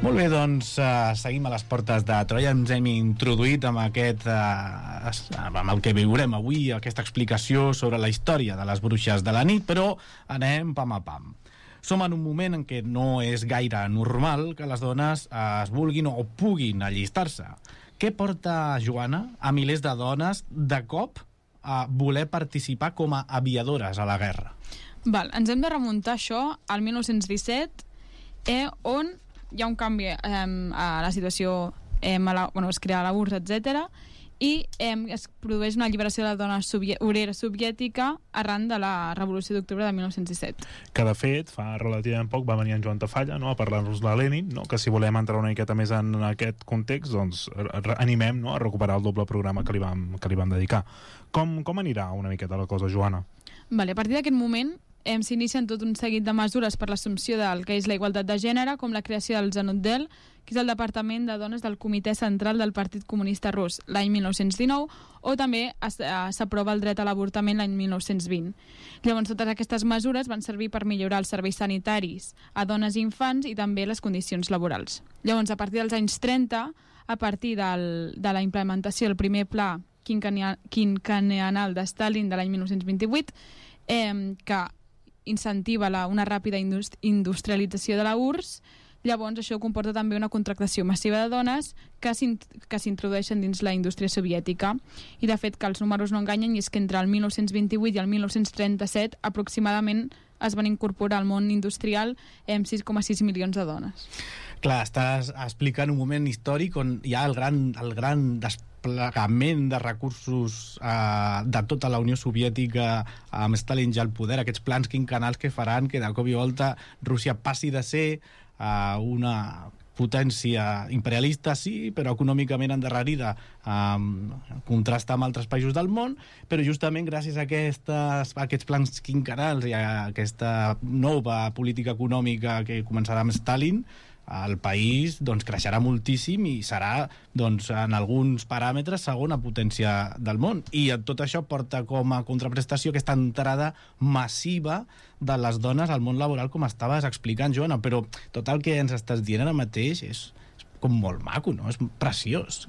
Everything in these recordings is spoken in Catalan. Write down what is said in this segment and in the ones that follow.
Molt bé, doncs seguim a les portes de Troia. Ens hem introduït amb amb el que veurem avui, aquesta explicació sobre la història de les bruixes de la nit, però anem pam a pam. Som en un moment en què no és gaire normal que les dones es vulguin o puguin allistar-se. Què porta, Joana, a milers de dones de cop a voler participar com a aviadores a la guerra? Ens hem de remuntar això al 1917, on hi ha un canvi a la situació, es crea la URSS, etc. I es produeix una alliberació de la dona obrera soviètica arran de la Revolució d'Octubre de 1917. Que de fet, fa relativament poc va venir en Joan Tafalla, no?, a parlar-nos de Lenin, no?, que si volem entrar una miqueta més en aquest context, doncs animem, no?, a recuperar el doble programa que li vam dedicar. Com anirà una miqueta la cosa, Joana? A partir d'aquest moment s'inicien tot un seguit de mesures per l'assumpció del que és la igualtat de gènere, com la creació del Zanutdel, que és el Departament de Dones del Comitè Central del Partit Comunista Rus, l'any 1919, o també s'aprova el dret a l'avortament l'any 1920. Llavors, totes aquestes mesures van servir per millorar els serveis sanitaris a dones i infants i també les condicions laborals. Llavors, a partir dels anys 30, a partir de la implementació del primer pla quinquennial de Stalin de l'any 1928, que incentiva una ràpida industrialització de la URSS. Llavors això comporta també una contractació massiva de dones que s'introdueixen dins la indústria soviètica, i de fet que els números no enganyen, i és que entre el 1928 i el 1937 aproximadament es van incorporar al món industrial 6,6 milions de dones. Clar, estàs explicant un moment històric on hi ha el gran desplegament de recursos de tota la Unió Soviètica amb Stalin ja al poder, aquests plans quinquennals que faran que de cop i volta Rússia passi de ser una potència imperialista, sí, però econòmicament endarrerida, contrasta amb altres països del món, però justament gràcies a aquests plans quinquennals i a aquesta nova política econòmica que començarà amb Stalin, el país creixerà moltíssim i serà, en alguns paràmetres, segona potència del món. I tot això porta com a contraprestació aquesta entrada massiva de les dones al món laboral, com estaves explicant, Joana, però tot el que ens estàs dient ara mateix és com molt maco, no? És preciós.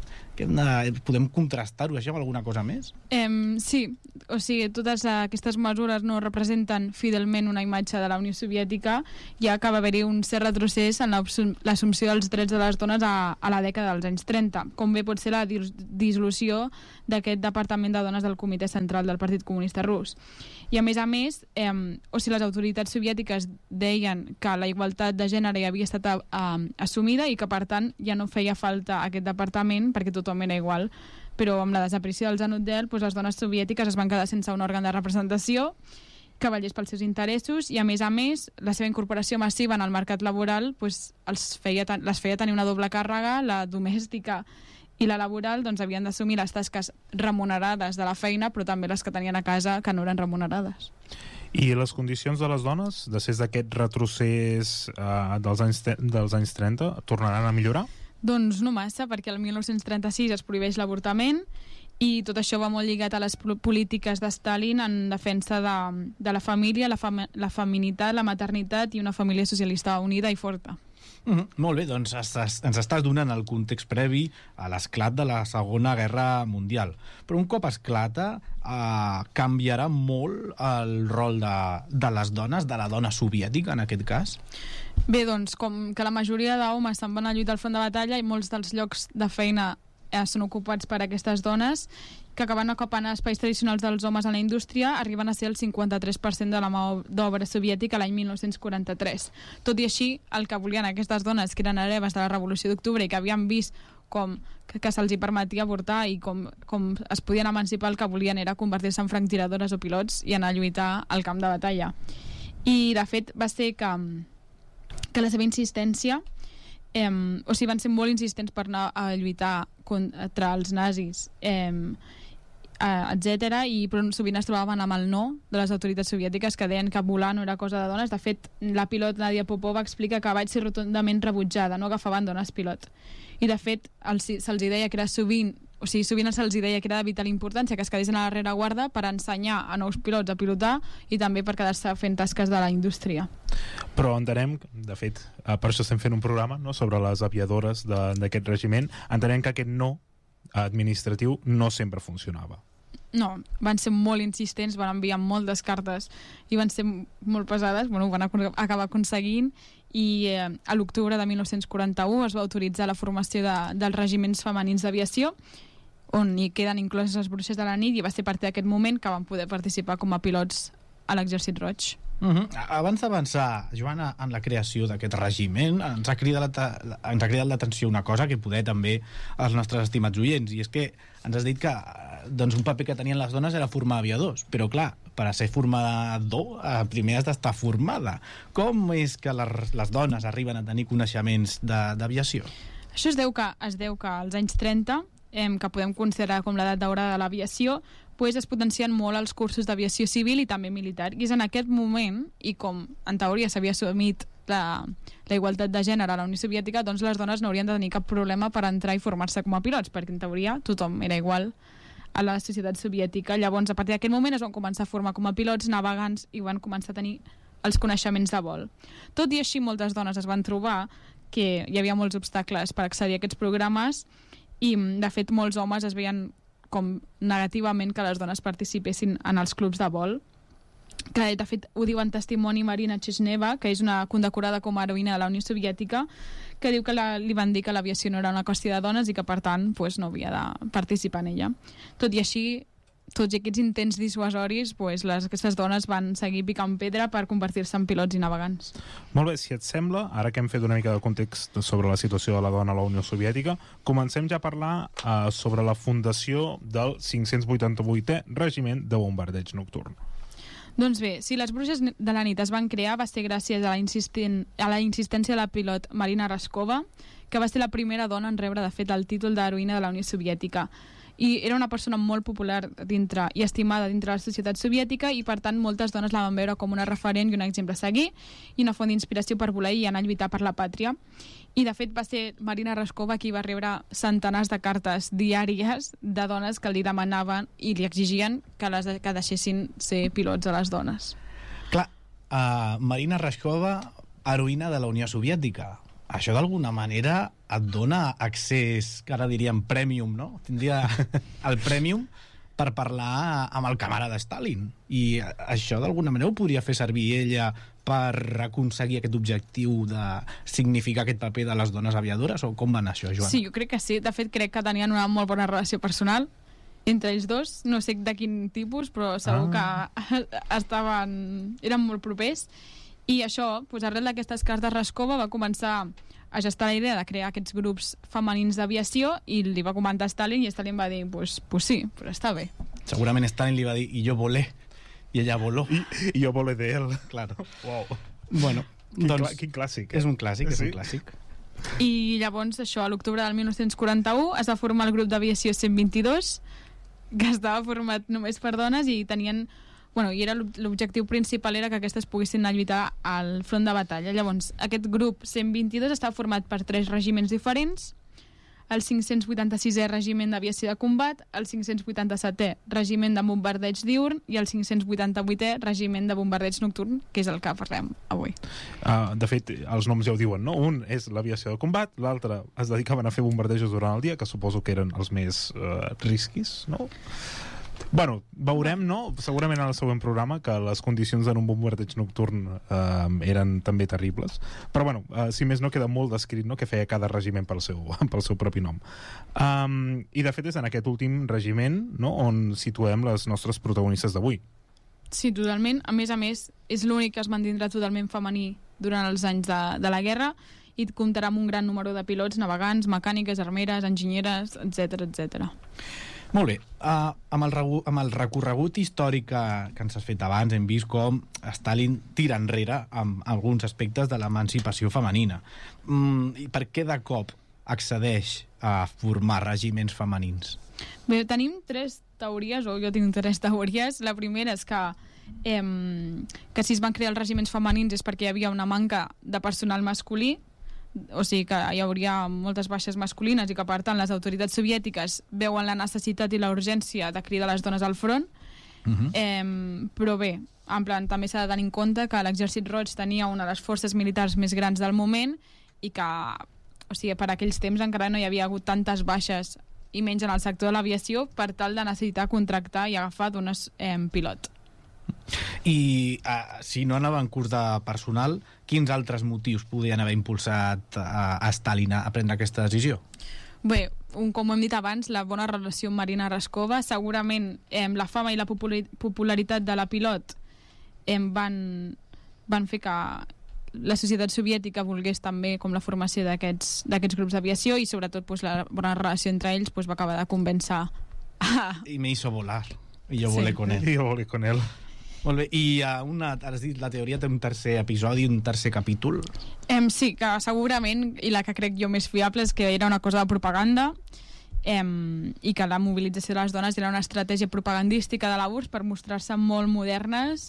Podem contrastar-ho això amb alguna cosa més? Sí, o sigui, totes aquestes mesures no representen fidelment una imatge de la Unió Soviètica, ja que va haver-hi un cert retrocés en l'assumpció dels drets de les dones a la dècada dels anys 30, com bé pot ser la dissolució d'aquest Departament de Dones del Comitè Central del Partit Comunista Rus. I a més, les autoritats soviètiques deien que la igualtat de gènere ja havia estat assumida i que per tant ja no feia falta aquest departament perquè tothom era igual, però amb la desaparició del Zanutdel, les dones soviètiques es van quedar sense un òrgan de representació que vetllés pels seus interessos, i a més la seva incorporació massiva en el mercat laboral les feia tenir una doble càrrega, la domèstica i la laboral, havien d'assumir les tasques remunerades de la feina, però també les que tenien a casa que no eren remunerades. I les condicions de les dones, després d'aquest retrocés dels anys 30, tornaran a millorar? Doncs no massa, perquè el 1936 es prohibeix l'avortament, i tot això va molt lligat a les polítiques de Stalin en defensa de la família, la feminitat, la maternitat i una família socialista unida i forta. Molt bé, doncs ens estàs donant el context previ a l'esclat de la Segona Guerra Mundial. Però un cop esclata, canviarà molt el rol de les dones, de la dona soviètica en aquest cas? Bé, doncs, com que la majoria d'homes se'n van a lluitar al front de batalla i molts dels llocs de feina són ocupats per aquestes dones, que acaben ocupant espais tradicionals dels homes en la indústria, arriben a ser el 53% de la mà d'obra soviètica l'any 1943. Tot i així, el que volien aquestes dones, que eren hereves de la Revolució d'Octubre i que havien vist com que se'ls hi permetia avortar i com es podien emancipar, el que volien era convertir-se en franctiradores o pilots i anar a lluitar al camp de batalla. I, de fet, va ser que la seva insistència van ser molt insistents per anar a lluitar contra els nazis, etc. Però sovint es trobaven amb el no de les autoritats soviètiques, que deien que volar no era cosa de dones. De fet, la pilot Nadia Popova explica que vaig ser rotundament rebutjada, no agafaven dones pilot. I de fet se'ls deia que era sovint o sigui, sovint se'ls deia que era de vital importància que es quedessin a la rereguarda per ensenyar a nous pilots a pilotar i també per quedar-se fent tasques de la indústria. Però entenem, de fet, per això estem fent un programa, no?, sobre les aviadores d'aquest regiment, entenem que aquest no administratiu no sempre funcionava. No, van ser molt insistents, van enviar moltes cartes i van ser molt pesades, bueno, ho van acabar aconseguint, i a l'octubre de 1941 es va autoritzar la formació dels regiments femenins d'aviació, on hi queden incloses les bruixes de la nit, i va ser a partir d'aquest moment que van poder participar com a pilots a l'Exèrcit Roig. Abans d'avançar, Joana, en la creació d'aquest regiment, ens ha cridat l'atenció una cosa que poder també als nostres estimats oients, i és que ens has dit que un paper que tenien les dones era formar aviadors, però clar, per a ser formador primer has d'estar formada. Com és que les dones arriben a tenir coneixements d'aviació? Això es deu que als anys 30, que podem considerar com l'edat daurada de l'aviació, es potencien molt els cursos d'aviació civil i també militar. I és en aquest moment, i com en teoria s'havia assumit la igualtat de gènere a la Unió Soviètica, doncs les dones no haurien de tenir cap problema per entrar i formar-se com a pilots, perquè en teoria tothom era igual a la societat soviètica. Llavors, a partir d'aquest moment es van començar a formar com a pilots navegants i van començar a tenir els coneixements de vol. Tot i així, moltes dones es van trobar que hi havia molts obstacles per accedir a aquests programes i, de fet, molts homes es veien com negativament que les dones participessin en els clubs de vol. Que, de fet, ho diu en testimoni Marina Chesneva, que és una condecorada com a heroïna de la Unió Soviètica, que diu que li van dir que l'aviació no era una qüestió de dones i que, per tant, no havia de participar en ella. Tot i així, tots aquests intents dissuasoris, aquestes dones van seguir picant pedra per convertir-se en pilots i navegants. Molt bé, si et sembla, ara que hem fet una mica de context sobre la situació de la dona a la Unió Soviètica, comencem ja a parlar sobre la fundació del 588è Regiment de Bombardeig Nocturn. Doncs bé, si les bruixes de la nit es van crear va ser gràcies a la insistència de la pilot Marina Raskova, que va ser la primera dona en rebre, de fet, el títol d'heroïna de la Unió Soviètica. I era una persona molt popular i estimada dintre la societat soviètica, i per tant moltes dones la van veure com una referent i un exemple a seguir i una font d'inspiració per voler i anar a lluitar per la pàtria. I de fet va ser Marina Raskova qui va rebre centenars de cartes diàries de dones que li demanaven i li exigien que deixessin ser pilots a les dones. Clar, Marina Raskova, heroïna de la Unió Soviètica. Això d'alguna manera et dona accés, que ara diríem premium, no? Tindria el premium per parlar amb el camarada Stalin. I això d'alguna manera ho podria fer servir ella per aconseguir aquest objectiu de significar aquest paper de les dones aviadores, o com va anar això, Joana? Sí, jo crec que sí. De fet, crec que tenien una molt bona relació personal entre ells dos. No sé de quin tipus, però segur que eren molt propers. I això, arrel d'aquestes cartes, Raskova va començar a gestar la idea de crear aquests grups femenins d'aviació i li va comentar a Stalin, i Stalin va dir, pues sí, però està bé. Segurament Stalin li va dir, i jo volé, i ella voló. I jo volé d'ell. Claro. Wow. Bueno, quin clàssic. És un clàssic, sí? És un clàssic. I llavors, això, a l'octubre del 1941 es va formar el grup d'aviació 122, que estava format només per dones i tenien... i era l'objectiu principal era que aquestes poguessin anar a lluitar al front de batalla. Llavors, aquest grup 122 estava format per 3 regiments diferents: el 586è Regiment d'Aviació de Combat, el 587è Regiment de Bombardeig Diurn i el 588è Regiment de Bombardeig Nocturn, que és el que parlem avui. De fet, els noms ja ho diuen, no? Un és l'aviació de combat, l'altre es dedicaven a fer bombardejos durant el dia, que suposo que eren els més risquis, no? Bueno, veurem, no? Segurament en el següent programa que les condicions en un bombardeig nocturn eren també terribles. Però bueno, si més no, queda molt descrit, no?, que feia cada regiment pel seu propi nom. I de fet és en aquest últim regiment, no?, on situem les nostres protagonistes d'avui. Sí, totalment. A més, és l'únic que es mantindrà totalment femení durant els anys de la guerra i comptarà amb un gran número de pilots, navegants, mecàniques, armeres, enginyeres, etc. Molt bé, amb el recorregut històric que ens has fet abans hem vist com Stalin tira enrere amb alguns aspectes de l'emancipació femenina. I per què de cop accedeix a formar regiments femenins? Bé, tenim 3 teories, o jo tinc 3 teories. La primera és que si es van crear els regiments femenins és perquè hi havia una manca de personal masculí. o sigui que hi hauria moltes baixes masculines i que per tant les autoritats soviètiques veuen la necessitat i la urgència de cridar les dones al front. Però bé, en plan, també s'ha de tenir en compte que l'Exèrcit Roig tenia una de les forces militars més grans del moment i que, o sigui, per aquells temps encara no hi havia hagut tantes baixes i menys en el sector de l'aviació per tal de necessitar contractar i agafar dones pilot. I si no anava en curs de personal, quins altres motius podien haver impulsat a Stalin a prendre aquesta decisió? Bé, com hem dit abans, la bona relació amb Marina Raskova, segurament la fama i la popularitat de la pilot van fer que la societat soviètica volgués també com la formació d'aquests grups d'aviació i sobretot la bona relació entre ells va acabar de convèncer I me hizo volar i jo volé con él. I jo volé con él. Molt bé, i has dit la teoria té un tercer episodi, un tercer capítol? Sí, que segurament, i la que crec jo més fiable és que era una cosa de propaganda i que la mobilització de les dones era una estratègia propagandística de la URSS per mostrar-se molt moderns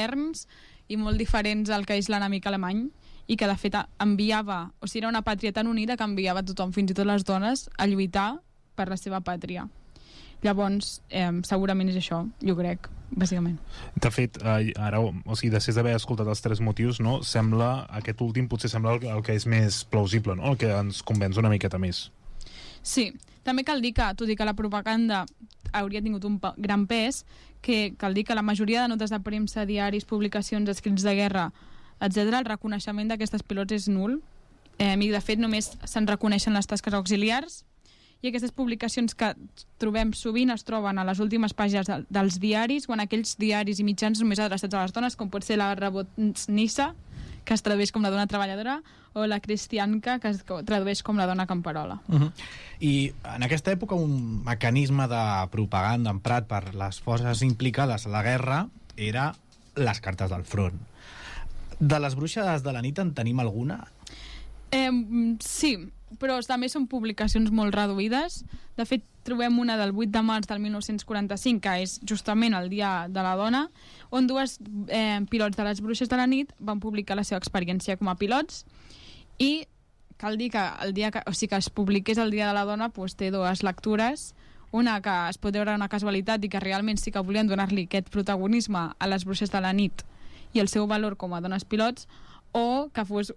i molt diferents al que és l'enemic alemany i que de fet enviava, o sigui, era una pàtria tan unida que enviava tothom, fins i tot les dones, a lluitar per la seva pàtria. Llavors, segurament és això, jo crec, bàsicament. De fet, ara, o sigui, després d'haver escoltat els tres motius, no, sembla, aquest últim potser sembla el que és més plausible, no? El que ens convenç una miqueta més. Sí, també cal dir que, tot i que la propaganda hauria tingut un gran pes, que cal dir que la majoria de notes de premsa, diaris, publicacions, escrits de guerra, etc., el reconeixement d'aquestes pilots és nul, i de fet només se'n reconeixen les tasques auxiliars, i aquestes publicacions que trobem sovint es troben a les últimes pàgines dels diaris o en aquells diaris i mitjans només adreçats a les dones, com pot ser la Rabotnissa, que es tradueix com la dona treballadora, o la Cristianka, que es tradueix com la dona camperola. I en aquesta època un mecanisme de propaganda emprat per les forces implicades a la guerra era les cartes del front. De les bruixes de la nit en tenim alguna? Sí, però també són publicacions molt reduïdes. De fet, trobem una del 8 de març del 1945, que és justament el Dia de la Dona, on dues pilots de les bruixes de la nit van publicar la seva experiència com a pilots i cal dir que el dia que es publiqués el Dia de la Dona té dues lectures, una que es pot veure una casualitat i que realment sí que volien donar-li aquest protagonisme a les bruixes de la nit i el seu valor com a dones pilots, o que fos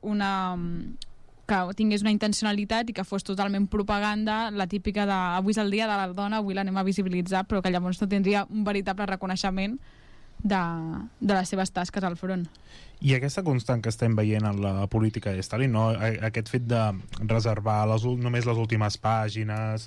que tingués una intencionalitat i que fos totalment propaganda, la típica de avui és el dia de la dona, avui l'anem a visibilitzar, però que llavors no tindria un veritable reconeixement de les seves tasques al front. I aquesta constant que estem veient en la política de Stalin, no? Aquest fet de reservar només les últimes pàgines,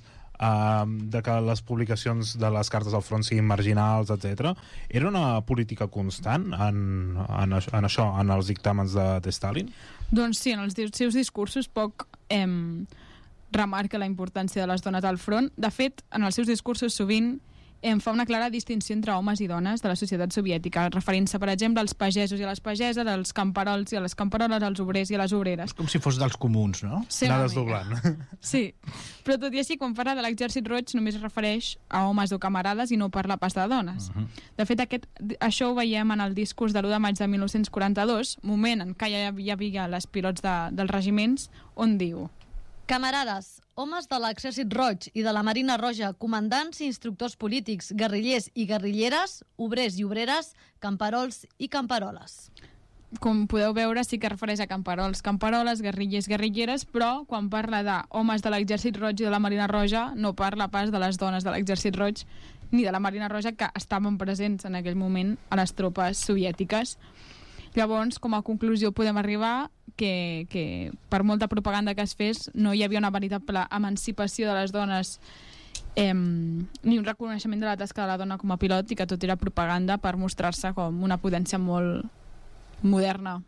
de que les publicacions de les cartes al front siguin marginals, etc. Era una política constant en això, en els dictàmens de Stalin? Doncs sí, en els seus discursos poc remarca la importància de les dones al front. De fet, en els seus discursos sovint fa una clara distinció entre homes i dones de la societat soviètica, referint-se, per exemple, als pagesos i a les pageses, als camperols i a les camperoles, als obrers i a les obreres. Com si fos dels comuns, no? Sí, anar desdoblant. Sí, però tot i així, quan parla de l'Exèrcit Roig, només es refereix a homes o camarades i no parla pas de dones. De fet, això ho veiem en el discurs de l'1 de maig de 1942, moment en què ja hi havia les pilots dels regiments, on diu: Camarades, homes de l'Exèrcit Roig i de la Marina Roja, comandants i instructors polítics, guerrillers i guerrilleres, obrers i obreres, camperols i camperoles. Com podeu veure, sí que refereix a camperols, camperoles, guerrillers, guerrilleres, però quan parla d'homes de l'Exèrcit Roig i de la Marina Roja, no parla pas de les dones de l'Exèrcit Roig ni de la Marina Roja, que estaven presents en aquell moment a les tropes soviètiques. Llavors, com a conclusió, podem arribar que per molta propaganda que es fes no hi havia una veritable emancipació de les dones ni un reconeixement de la tasca de la dona com a pilot, i que tot era propaganda per mostrar-se com una potència molt moderna.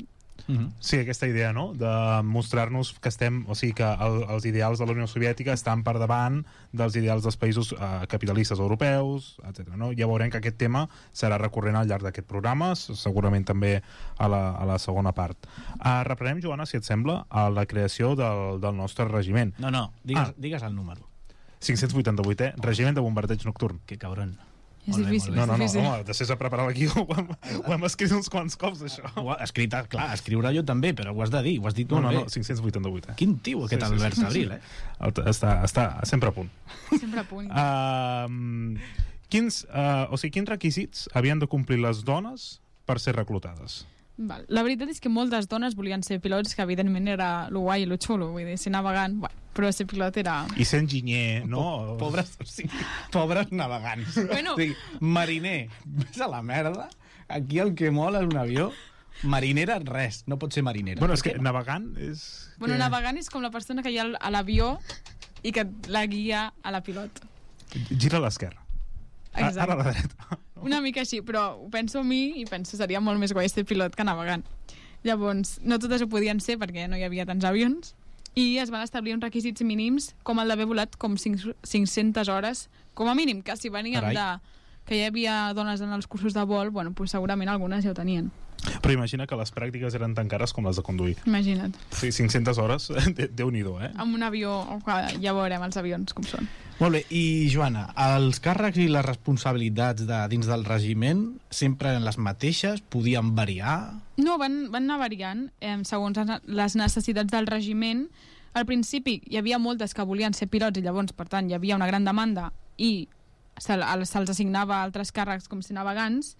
Sí, aquesta idea, no?, de mostrar-nos que estem, o sigui, que els ideals de la Unió Soviètica estan per davant dels ideals dels països capitalistes europeus, etc. No? Ja veurem que aquest tema serà recurrent al llarg d'aquest programa, segurament també a la segona part. Reprenem, Joana, si et sembla, a la creació del nostre regiment. No, digues el número. 588, Regiment de Bombardeig Nocturn. Que cabron. És Molt bé, difícil, molt No, és difícil. home, deixés a preparar el guió. Ho hem escrit uns quants cops, això. Ho ha escrit, clar, escriure jo també, però ho has de dir, ho has dit molt bé. 588. Quin tio, aquest Albert Abril, eh? Està sempre a punt. Sempre a punt. Quins requisits havien de complir les dones per ser reclutades? Val. La veritat és que moltes dones volien ser pilots, que evidentment era lo guai i lo xulo, vull dir, ser navegant, bueno, però ser pilot era... I ser enginyer, no? Pobres, o sigui, pobres navegants. Bueno. O sigui, mariner, vés a la merda, aquí el que mola és un avió, marinera, res, no pot ser marinera. Bueno, és que navegant és... Bueno, navegant és com la persona que hi ha a l'avió i que la guia a la pilot. Gira a l'esquerra. Exacte. Ara a la dreta. Una mica així, però ho penso a mi i penso seria molt més guai ser pilot que navegant. Llavors, no totes ho podien ser perquè no hi havia tants avions i es van establir uns requisits mínims com el d'haver volat com 500 hores com a mínim, que si veníem que hi havia dones en els cursos de vol, bueno, pues segurament algunes ja ho tenien. Però imagina que les pràctiques eren tan cares com les de conduir. Imagina't. Sí, 500 hores, Déu-n'hi-do, eh? Amb un avió, ja veurem els avions com són. Molt bé, i Joana, els càrrecs i les responsabilitats dins del regiment sempre eren les mateixes? Podien variar? No, van anar variant segons les necessitats del regiment. Al principi hi havia moltes que volien ser pilots i llavors, per tant, hi havia una gran demanda i se'ls assignava altres càrrecs com ser navegants.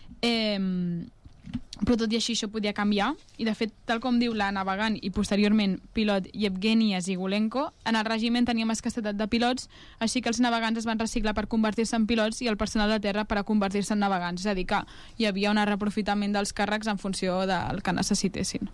Però tot i així això podia canviar i de fet, tal com diu la navegant i posteriorment pilot Yevgenia Zigulenko, en el regiment teníem escassetat de pilots, així que els navegants es van reciclar per convertir-se en pilots i el personal de terra per a convertir-se en navegants, és a dir que hi havia un reaprofitament dels càrrecs en funció del que necessitessin.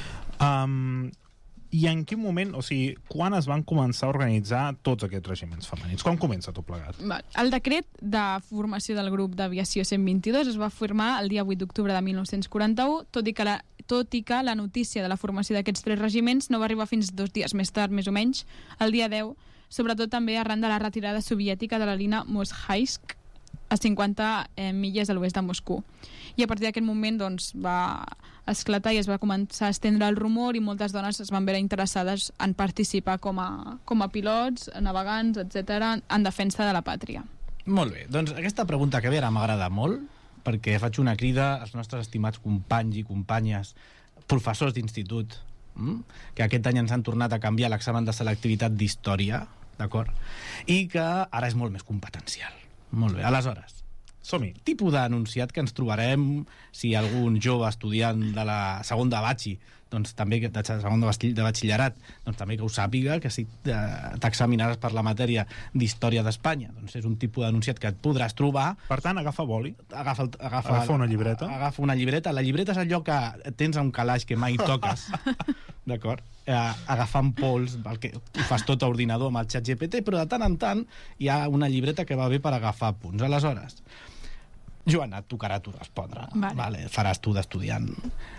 I en quin moment, o sigui, quan es van començar a organitzar tots aquests regiments femenins? Com comença tot plegat? El decret de formació del grup d'aviació 122 es va firmar el dia 8 d'octubre de 1941, tot i que la notícia de la formació d'aquests 3 regiments no va arribar fins 2 dies més tard, més o menys, el dia 10, sobretot també arran de la retirada soviètica de la línia Moshaivsk, a 50 milles a l'oest de Moscou. I a partir d'aquest moment doncs, va esclatar i es va començar a estendre el rumor i moltes dones es van veure interessades en participar com a pilots, navegants, etc., en defensa de la pàtria. Molt bé, doncs aquesta pregunta que ve ara m'agrada molt perquè faig una crida als nostres estimats companys i companyes, professors d'institut, que aquest any ens han tornat a canviar l'examen de selectivitat d'història, d'acord? I que ara és molt més competencial. Molt bé, aleshores, som-hi. Tipus d'anunciat que ens trobarem si algun jove estudiant de la segon de batxi, doncs també de segon de batxillerat, doncs també que ho sàpiga, que si t'examinaràs per la matèria d'història d'Espanya, doncs és un tipus d'anunciat que et podràs trobar. Per tant, agafa boli. Agafa una llibreta. Agafa una llibreta. La llibreta és allò que tens a un calaix que mai toques, d'acord? Agafant pols, que ho fas tot a ordinador amb el xat GPT, però de tant en tant hi ha una llibreta que va bé per agafar punts. Aleshores, Joana, et tocarà tu respondre. Vale. Faràs tu d'estudiant.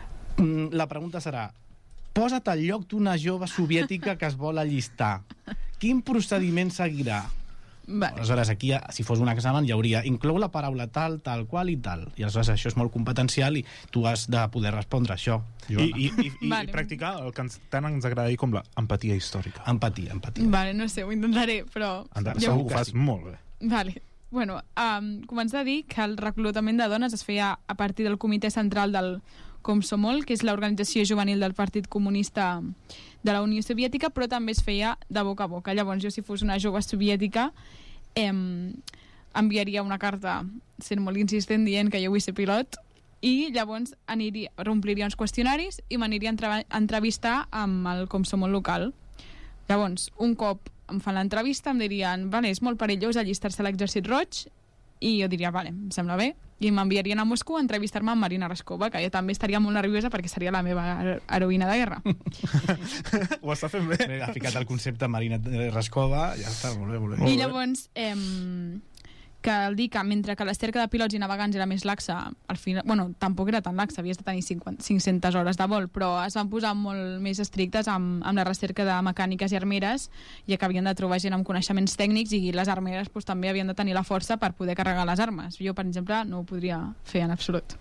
La pregunta serà: posa't al lloc d'una jove soviètica que es vol allistar. Quin procediment seguirà? Vale. Aleshores, aquí, si fos un examen, hi hauria inclou la paraula tal, tal qual i tal. I aleshores això és molt competencial i tu has de poder respondre això, Joana. I vale. Practicar el que tant ens agrada dir com l'empatia històrica. Empatia. Vale, no sé, ho intentaré, però... Segur que ho fas molt bé. Vale. Bueno, començar a dir que el reclutament de dones es feia a partir del comitè central del Komsomol, que és l'organització juvenil del Partit Comunista de la Unió Soviètica, però també es feia de boca a boca. Llavors, jo, si fos una jove soviètica, enviaria una carta sent molt insistent dient que jo vull ser pilot i llavors ompliria uns qüestionaris i m'aniria a entrevistar amb el Komsomol local. Llavors, un cop em fan l'entrevista, em dirien, vale, és molt perillós allistar-se a l'exèrcit roig, i jo diria, vale, em sembla bé, i m'enviarien a Moscou a entrevistar-me amb Marina Raskova, que jo també estaria molt nerviosa perquè seria la meva heroïna de guerra. Ho està fent bé. Ha ficat el concepte Marina Raskova, ja està, molt bé, molt bé. I llavors, cal dir que mentre que la cerca de pilots i navegants era més laxa, al final, bueno, tampoc era tan laxa, havies de tenir 500 hores de vol, però es van posar molt més estrictes amb la recerca de mecàniques i armeres, ja que havien de trobar gent amb coneixements tècnics i les armeres també havien de tenir la força per poder carregar les armes. Jo, per exemple, no ho podria fer en absolut.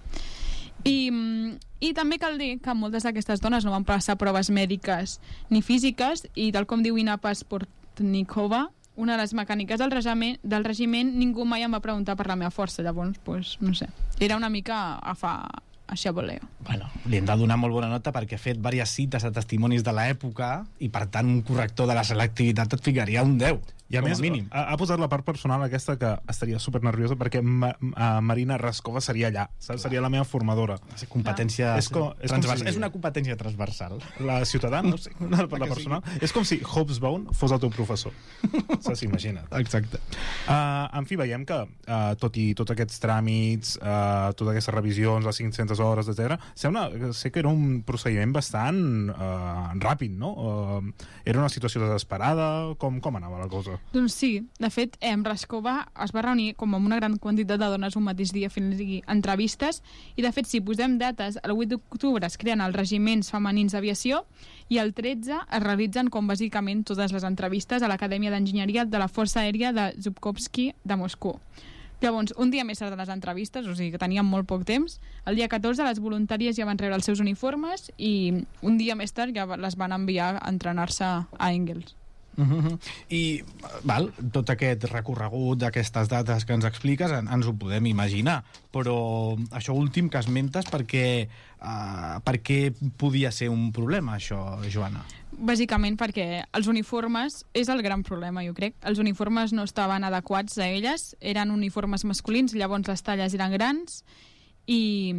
I també cal dir que moltes d'aquestes dones no van passar proves mèdiques ni físiques i tal com diu Ina Pasportnikova, una de les mecàniques del regiment, ningú mai em va preguntar per la meva força, llavors, pues, no sé. Era una mica a xaboleo. Bueno, li hem de donar molt bona nota perquè ha fet diverses cites a testimonis de l'època i, per tant, un corrector de la selectivitat et ficaria un 10. I a més, mínim. Ha posat la part personal aquesta que estaria super nerviosa perquè Marina Raskova seria allà, saps? Seria la meva formadora. Competència transversal. Si... És una competència transversal. La ciutadana, no sé, per la personal. És com si Hobsbawm fos el teu professor. Saps? Imagina't. Exacte. En fi, veiem que tot i tots aquests tràmits, totes aquestes revisions, les 500 hores, etc. Sé que era un procediment bastant ràpid, no? Era una situació desesperada? Com anava la cosa? Doncs sí, de fet, Raskova es va reunir com amb una gran quantitat de dones un mateix dia fent entrevistes, i de fet, si posem dates, el 8 d'octubre es creen els regiments femenins d'aviació i el 13 es realitzen com bàsicament totes les entrevistes a l'Acadèmia d'Enginyeria de la Força Aèria de Zhukovsky de Moscou. Llavors, un dia més tard de les entrevistes, o sigui que teníem molt poc temps, el dia 14 les voluntàries ja van rebre els seus uniformes i un dia més tard ja les van enviar a entrenar-se a Engels. I tot aquest recorregut d'aquestes dates que ens expliques ens ho podem imaginar, però això últim que esmentes per què podia ser un problema, això, Joana? Bàsicament perquè els uniformes és el gran problema, jo crec. Els uniformes no estaven adequats a elles, eren uniformes masculins, llavors les talles eren grans i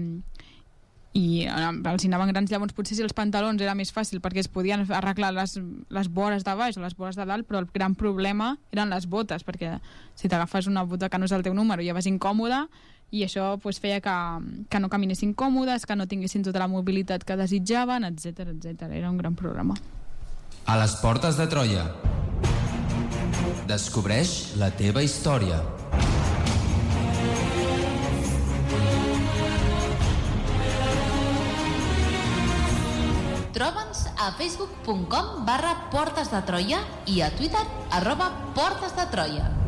els anaven grans, llavors potser si els pantalons era més fàcil perquè es podien arreglar les vores de baix o les vores de dalt, però el gran problema eren les botes, perquè si t'agafes una bota que no és el teu número ja vas incòmode, i això pues, feia que no caminessin còmodes, que no tinguessin tota la mobilitat que desitjaven, etc. Era un gran problema. A les portes de Troia. Descobreix la teva història. Troba'ns a facebook.com/Portes de Troia i a Twitter @Portes de Troia.